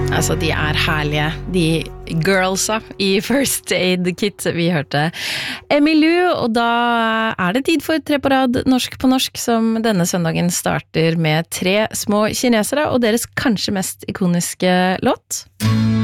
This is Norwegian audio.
Altså, de herlige, de girlsa I First Aid Kit vi hørte Emmylou, og da det tid for 3 på rad norsk på norsk, som denne søndagen starter med 3 små kinesere og deres kanskje mest ikoniske låt.